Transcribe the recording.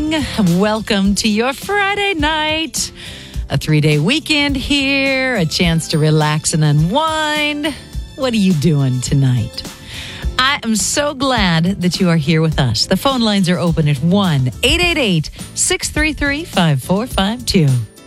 morning. Welcome to your Friday night. A 3-day weekend here, a chance to relax and unwind. What are you doing tonight? I am so glad that you are here with us. The phone lines are open at 1-888-633-5452.